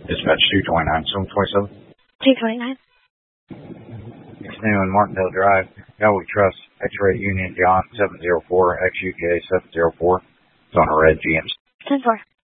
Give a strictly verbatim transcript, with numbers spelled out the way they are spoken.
Dispatch two twenty-nine, seven twenty-seven. two twenty-nine. Continuing Martindale Drive, Cowboy Trust, X-Ray Union John seven zero four, X U K seven zero four. It's on a red G M C. ten four.